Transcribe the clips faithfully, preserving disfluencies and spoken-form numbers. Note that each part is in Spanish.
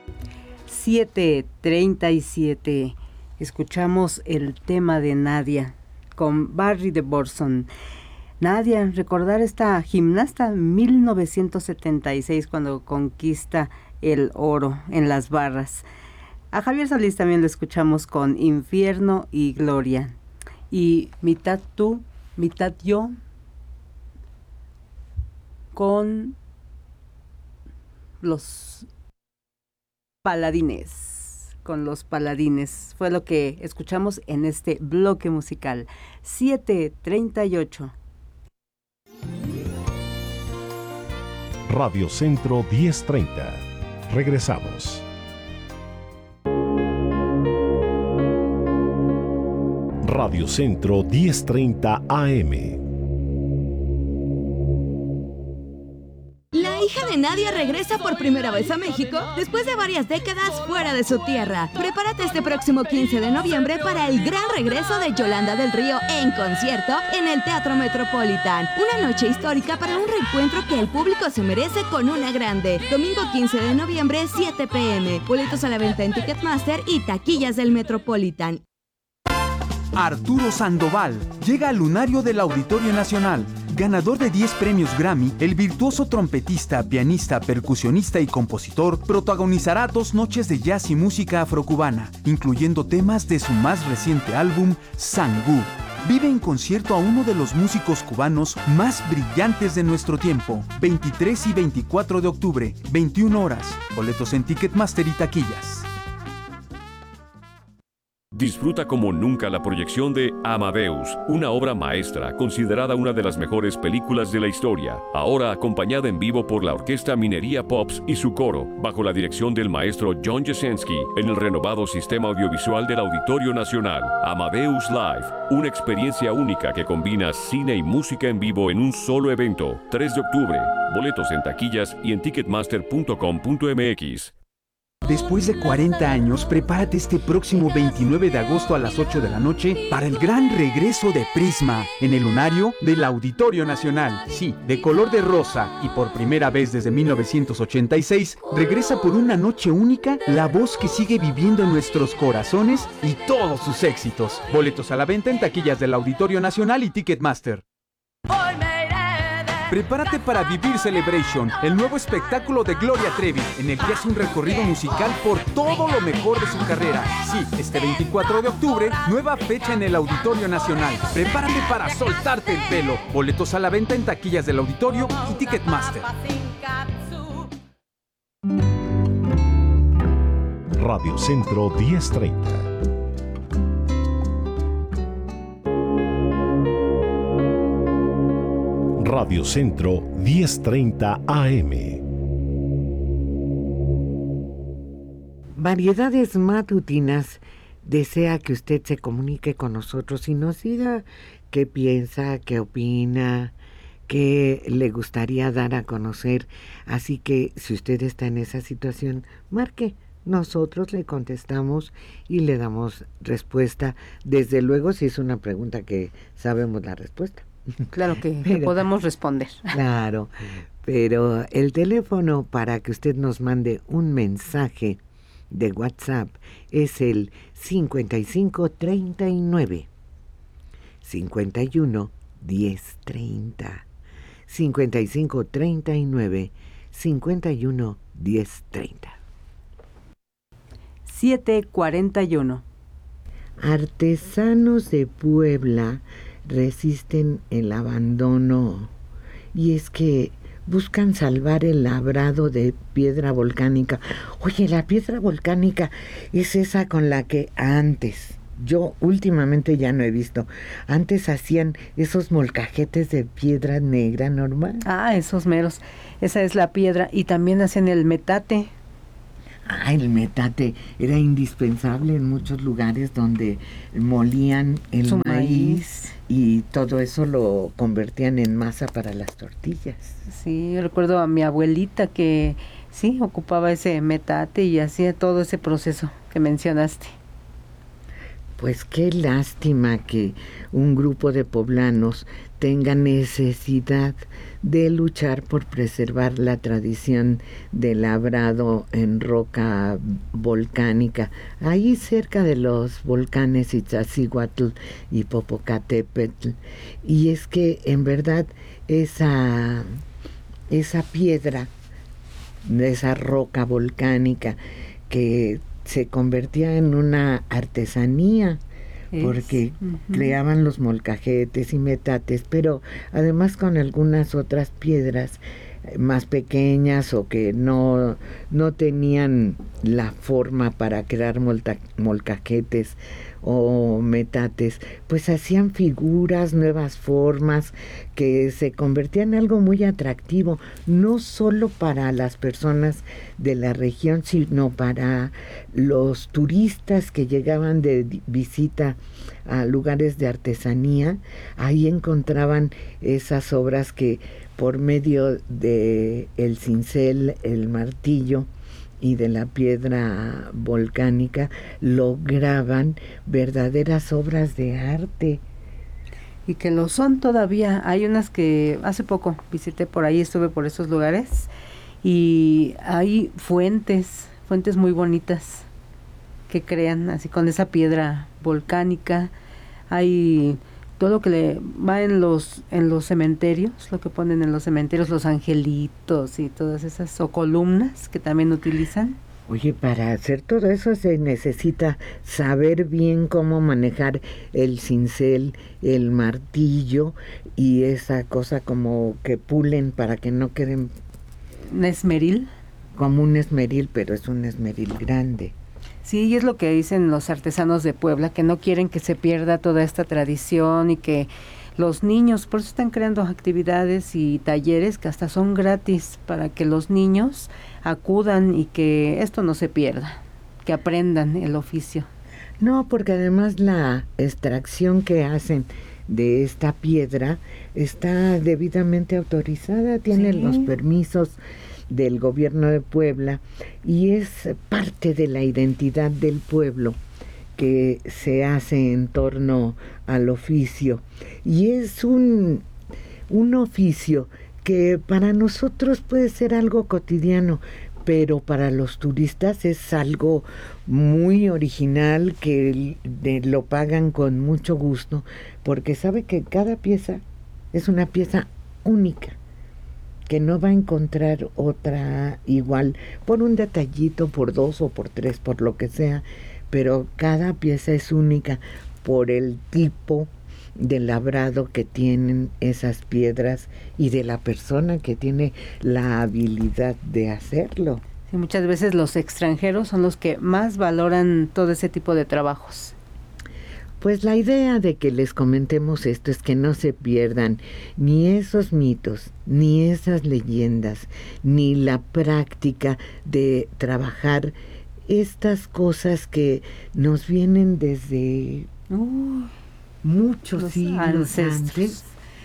siete treinta y siete. Escuchamos el tema de Nadia con Barry de Borson. Nadia, recordar esta gimnasta mil novecientos setenta y seis cuando conquista el oro en las barras. A Javier Solís también lo escuchamos con Infierno y Gloria. Y Mitad tú, mitad yo, con los Paladines. Con los Paladines. Fue lo que escuchamos en este bloque musical. siete treinta y ocho. Radio Centro diez treinta. Regresamos. Radio Centro diez treinta A M. La hija de Nadia regresa por primera vez a México después de varias décadas fuera de su tierra. Prepárate este próximo quince de noviembre para el gran regreso de Yolanda del Río en concierto en el Teatro Metropolitan. Una noche histórica para un reencuentro que el público se merece con una grande. Domingo quince de noviembre, siete pe eme. Boletos a la venta en Ticketmaster y taquillas del Metropolitan. Arturo Sandoval llega al lunario del Auditorio Nacional. Ganador de diez premios Grammy, el virtuoso trompetista, pianista, percusionista y compositor protagonizará dos noches de jazz y música afrocubana, incluyendo temas de su más reciente álbum, Sangú. Vive en concierto a uno de los músicos cubanos más brillantes de nuestro tiempo. veintitrés y veinticuatro de octubre, veintiuna horas. Boletos en Ticketmaster y taquillas. Disfruta como nunca la proyección de Amadeus, una obra maestra considerada una de las mejores películas de la historia, ahora acompañada en vivo por la Orquesta Minería Pops y su coro, bajo la dirección del maestro John Jasenski, en el renovado sistema audiovisual del Auditorio Nacional. Amadeus Live, una experiencia única que combina cine y música en vivo en un solo evento. tres de octubre, boletos en taquillas y en ticketmaster punto com punto eme equis. Después de cuarenta años, prepárate este próximo veintinueve de agosto a las ocho de la noche para el gran regreso de Prisma en el lunario del Auditorio Nacional. Sí, de color de rosa y por primera vez desde mil novecientos ochenta y seis, regresa por una noche única la voz que sigue viviendo en nuestros corazones y todos sus éxitos. Boletos a la venta en taquillas del Auditorio Nacional y Ticketmaster. Prepárate para vivir Celebration, el nuevo espectáculo de Gloria Trevi, en el que hace un recorrido musical por todo lo mejor de su carrera. Sí, este veinticuatro de octubre, nueva fecha en el Auditorio Nacional. Prepárate para soltarte el pelo. Boletos a la venta en taquillas del Auditorio y Ticketmaster. Radio Centro diez treinta. Radio Centro diez treinta A M. Variedades Matutinas desea que usted se comunique con nosotros y nos diga qué piensa, qué opina, qué le gustaría dar a conocer. Así que si usted está en esa situación, marque. Nosotros le contestamos y le damos respuesta. Desde luego, si es una pregunta que sabemos la respuesta. Claro que, pero, que podamos responder. Claro, pero el teléfono para que usted nos mande un mensaje de WhatsApp es el cincuenta y cinco treinta y nueve cincuenta y uno diez treinta. cincuenta y cinco treinta y nueve cincuenta y uno diez treinta. siete cuarenta y uno. Artesanos de Puebla resisten el abandono, y es que buscan salvar el labrado de piedra volcánica. Oye, la piedra volcánica es esa con la que antes, yo últimamente ya no he visto, antes hacían esos molcajetes de piedra negra normal. Ah, esos meros, esa es la piedra, y también hacen el metate. Ah, el metate era indispensable en muchos lugares donde molían el Su maíz, maíz y todo eso lo convertían en masa para las tortillas. Sí, yo recuerdo a mi abuelita que sí, ocupaba ese metate y hacía todo ese proceso que mencionaste. Pues qué lástima que un grupo de poblanos tenga necesidad de luchar por preservar la tradición del labrado en roca volcánica, ahí cerca de los volcanes Iztaccíhuatl y Popocatépetl. Y es que en verdad esa, esa piedra, esa roca volcánica que se convertía en una artesanía, es, porque uh-huh. creaban los molcajetes y metates, pero además con algunas otras piedras más pequeñas o que no, no tenían la forma para crear molta, molcajetes o metates, pues hacían figuras, nuevas formas que se convertían en algo muy atractivo, no solo para las personas de la región, sino para los turistas que llegaban de visita a lugares de artesanía. Ahí encontraban esas obras que por medio de el cincel, el martillo y de la piedra volcánica lograban verdaderas obras de arte. Y que lo son todavía. Hay unas que hace poco visité por ahí, estuve por esos lugares y hay fuentes, fuentes muy bonitas que crean así con esa piedra volcánica. Hay todo lo que le va en los en los cementerios, lo que ponen en los cementerios, los angelitos y todas esas, o columnas que también utilizan. Oye, para hacer todo eso se necesita saber bien cómo manejar el cincel, el martillo y esa cosa como que pulen para que no queden... ¿Un esmeril? Como un esmeril, pero es un esmeril grande. Sí, y es lo que dicen los artesanos de Puebla, que no quieren que se pierda toda esta tradición y que los niños, por eso están creando actividades y talleres que hasta son gratis para que los niños acudan y que esto no se pierda, que aprendan el oficio. No, porque además la extracción que hacen de esta piedra está debidamente autorizada, tiene sí. los permisos del gobierno de Puebla y es parte de la identidad del pueblo que se hace en torno al oficio, y es un, un oficio que para nosotros puede ser algo cotidiano, pero para los turistas es algo muy original que de, lo pagan con mucho gusto porque sabe que cada pieza es una pieza única, que no va a encontrar otra igual, por un detallito, por dos o por tres, por lo que sea, pero cada pieza es única por el tipo de labrado que tienen esas piedras y de la persona que tiene la habilidad de hacerlo. Sí, muchas veces los extranjeros son los que más valoran todo ese tipo de trabajos. Pues la idea de que les comentemos esto es que no se pierdan ni esos mitos, ni esas leyendas, ni la práctica de trabajar estas cosas que nos vienen desde uh, muchos siglos antes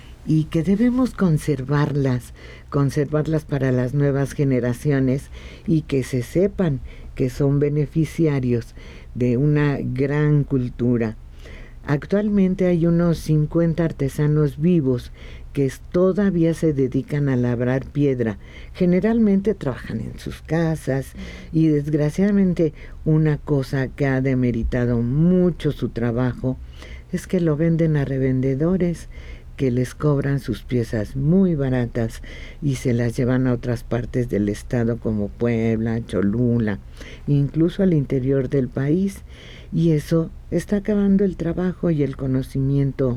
y que debemos conservarlas, conservarlas para las nuevas generaciones y que se sepan que son beneficiarios de una gran cultura. Actualmente hay unos cincuenta artesanos vivos que todavía se dedican a labrar piedra. Generalmente trabajan en sus casas y desgraciadamente una cosa que ha demeritado mucho su trabajo es que lo venden a revendedores que les cobran sus piezas muy baratas y se las llevan a otras partes del estado como Puebla, Cholula, incluso al interior del país, y eso está acabando el trabajo y el conocimiento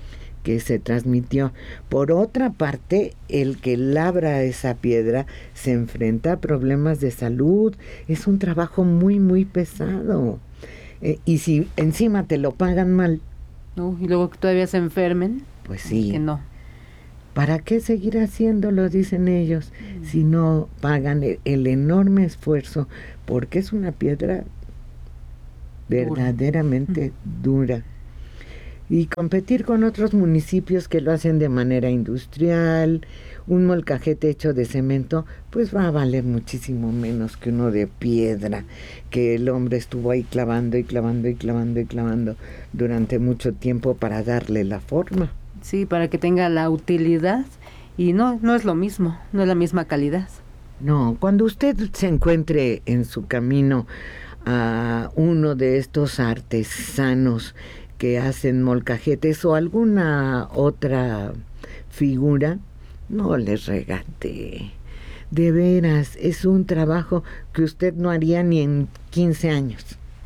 que se transmitió. Por otra parte, el que labra esa piedra se enfrenta a problemas de salud, es un trabajo muy muy pesado, eh, y si encima te lo pagan mal, no, y luego que todavía se enfermen, pues sí, que no. ¿Para qué seguir haciéndolo, dicen ellos, mm. si no pagan el, el enorme esfuerzo? Porque es una piedra verdaderamente dura. dura. y competir con otros municipios que lo hacen de manera industrial. Un molcajete hecho de cemento pues va a valer muchísimo menos que uno de piedra, que el hombre estuvo ahí clavando y clavando y clavando y clavando durante mucho tiempo para darle la forma. Sí, para que tenga la utilidad, y no, no es lo mismo, no es la misma calidad. No, cuando usted se encuentre en su camino a uno de estos artesanos que hacen molcajetes o alguna otra figura, no les regate. De veras, es un trabajo que usted no haría ni en quince años.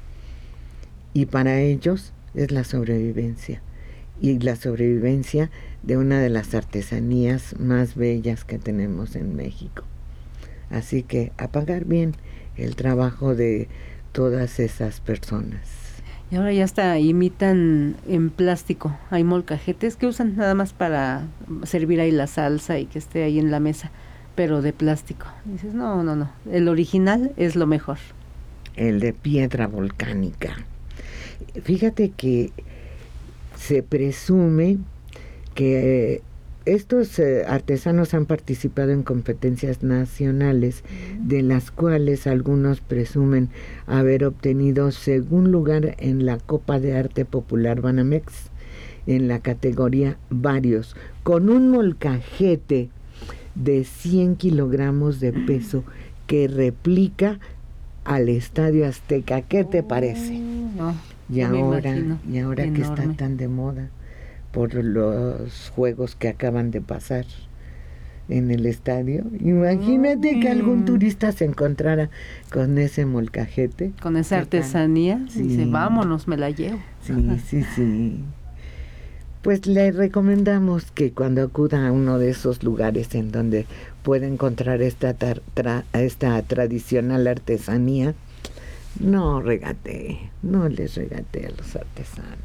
Y para ellos es la sobrevivencia. Y la sobrevivencia de una de las artesanías más bellas que tenemos en México. Así que a pagar bien el trabajo de todas esas personas. Y ahora ya hasta imitan en plástico. Hay molcajetes que usan nada más para servir ahí la salsa y que esté ahí en la mesa, pero de plástico. Y dices, no, no, no. El original es lo mejor. El de piedra volcánica. Fíjate que se presume que eh, estos eh, artesanos han participado en competencias nacionales, de las cuales algunos presumen haber obtenido segundo lugar en la Copa de Arte Popular Banamex, en la categoría varios, con un molcajete de cien kilogramos de peso que replica al Estadio Azteca. ¿Qué te parece? No, y, no ahora, y ahora que enorme. está tan de moda por los juegos que acaban de pasar en el estadio. Imagínate mm. que algún turista se encontrara con ese molcajete. Con esa artesanía. Sí. Dice, vámonos, me la llevo. Sí, sí, sí. Pues le recomendamos que cuando acuda a uno de esos lugares en donde puede encontrar esta, tra- tra- esta tradicional artesanía, no regatee, no les regatee a los artesanos.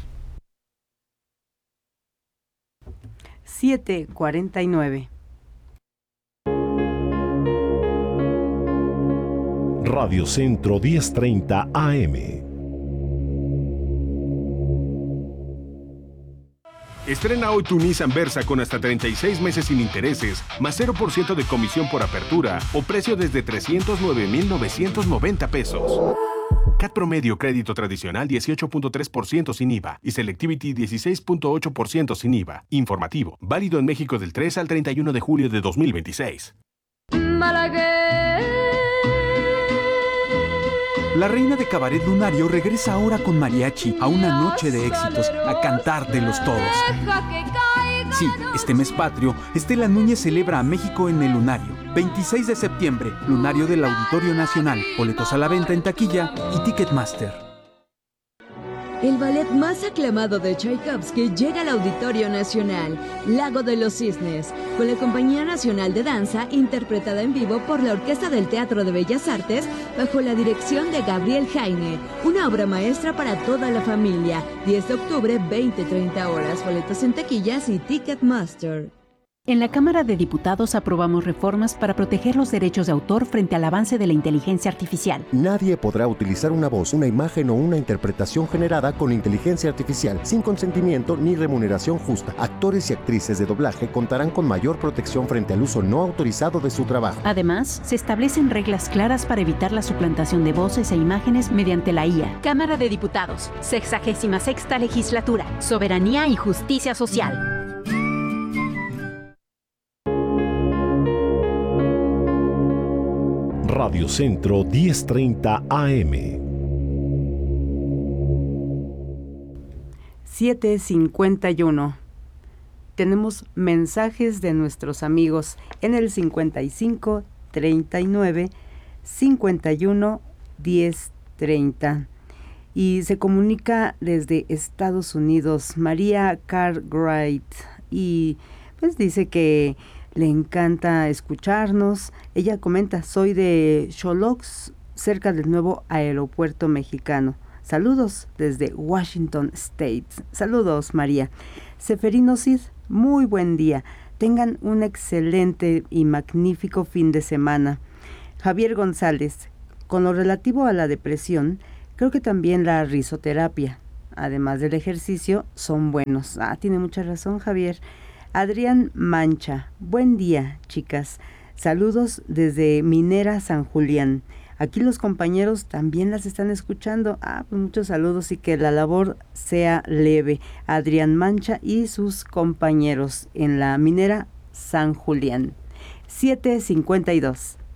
siete cuarenta y nueve. Radio Centro diez treinta A M. Estrena hoy tu Nissan Versa con hasta treinta y seis meses sin intereses, más cero por ciento de comisión por apertura o precio desde trescientos nueve mil novecientos noventa pesos. C A T promedio crédito tradicional dieciocho punto tres por ciento sin I V A y Selectivity dieciséis punto ocho por ciento sin I V A. Informativo. Válido en México del tres al treinta y uno de julio de dos mil veintiséis. La reina de Cabaret Lunario regresa ahora con mariachi a una noche de éxitos, a cantártelos todos. Sí, este mes patrio, Estela Núñez celebra a México en el Lunario. veintiséis de septiembre, Lunario del Auditorio Nacional. Boletos a la venta en taquilla y Ticketmaster. El ballet más aclamado de Tchaikovsky llega al Auditorio Nacional, Lago de los Cisnes, con la Compañía Nacional de Danza, interpretada en vivo por la Orquesta del Teatro de Bellas Artes, bajo la dirección de Gabriel Jaime. Una obra maestra para toda la familia. diez de octubre, veinte treinta horas. Boletos en taquillas y Ticketmaster. En la Cámara de Diputados aprobamos reformas para proteger los derechos de autor frente al avance de la inteligencia artificial. Nadie podrá utilizar una voz, una imagen o una interpretación generada con inteligencia artificial sin consentimiento ni remuneración justa. Actores y actrices de doblaje contarán con mayor protección frente al uso no autorizado de su trabajo. Además, se establecen reglas claras para evitar la suplantación de voces e imágenes mediante la I A. Cámara de Diputados, sexagésima sexta legislatura, soberanía y justicia social. Radio Centro diez treinta A M. siete cincuenta y uno. Tenemos mensajes de nuestros amigos en el cincuenta y cinco, treinta y nueve, cincuenta y uno, diez, treinta. Y se comunica desde Estados Unidos María Cartwright y pues dice que le encanta escucharnos. Ella comenta, soy de Xolox, cerca del nuevo aeropuerto mexicano. Saludos desde Washington State. Saludos, María. Seferino Cid, muy buen día. Tengan un excelente y magnífico fin de semana. Javier González, con lo relativo a la depresión, creo que también la risoterapia además del ejercicio, son buenos. Ah, tiene mucha razón, Javier. Adrián Mancha, buen día, chicas. Saludos desde Minera San Julián. Aquí los compañeros también las están escuchando. Ah, pues muchos saludos y que la labor sea leve. Adrián Mancha y sus compañeros en la Minera San Julián. siete cincuenta y dos.